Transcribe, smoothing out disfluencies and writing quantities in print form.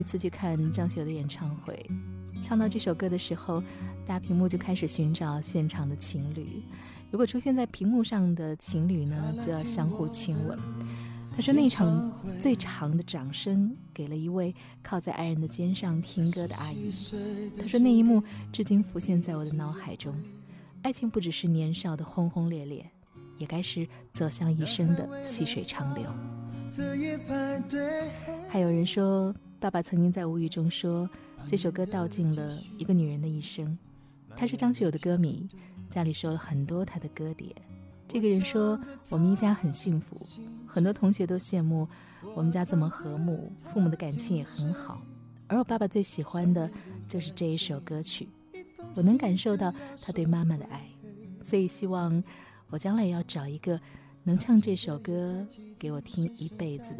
一次去看张学友的演唱会，唱到这首歌的时候，大屏幕就开始寻找现场的情侣，如果出现在屏幕上的情侣呢，就要相互亲吻。他说那一场最长的掌声给了一位靠在爱人的肩上听歌的阿姨。他说那一幕至今浮现在我的脑海中，爱情不只是年少的轰轰烈烈，也该是走向一生的细水长流。还有人说，爸爸曾经在无意中说这首歌道尽了一个女人的一生。他是张学友的歌迷，家里收了很多他的歌碟。这个人说，我们一家很幸福，很多同学都羡慕我们家这么和睦，父母的感情也很好，而我爸爸最喜欢的就是这一首歌曲，我能感受到他对妈妈的爱，所以希望我将来也要找一个能唱这首歌给我听一辈子的